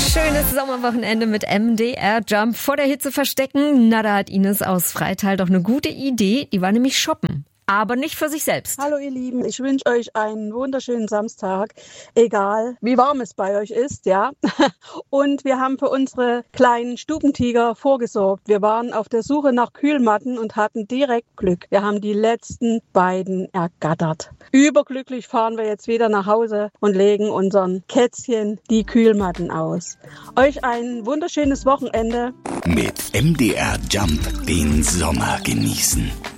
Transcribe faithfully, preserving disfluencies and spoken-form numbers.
Schönes Sommerwochenende mit M D R Jump. Vor der Hitze verstecken. Na, da hat Ines aus Freital doch eine gute Idee. Die war nämlich shoppen. Aber nicht für sich selbst. Hallo ihr Lieben, ich wünsche euch einen wunderschönen Samstag, egal wie warm es bei euch ist, ja. Und wir haben für unsere kleinen Stubentiger vorgesorgt. Wir waren auf der Suche nach Kühlmatten und hatten direkt Glück. Wir haben die letzten beiden ergattert. Überglücklich fahren wir jetzt wieder nach Hause und legen unseren Kätzchen die Kühlmatten aus. Euch ein wunderschönes Wochenende. Mit M D R Jump den Sommer genießen.